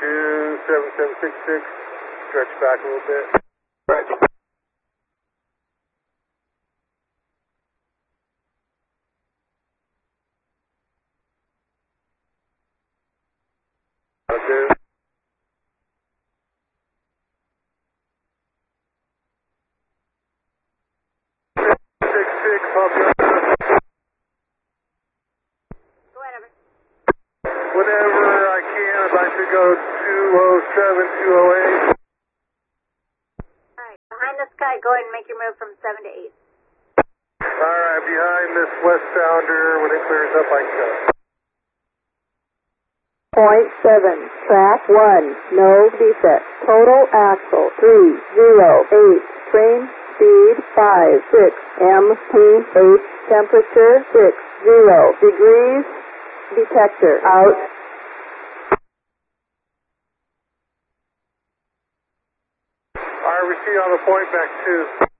7766, stretch back a little bit. Right. Okay. 66, pump up. Whenever I can, I'd like to go 207, 208. Alright, behind this guy, go ahead and make your move from 7 to 8. Alright, behind this west sounder, when it clears up, I can go. Point 7, track 1, no defect. Total axle 308. Train speed 56. MPH temperature 60 degrees. Detector out. Alright, we see you on the point back 2.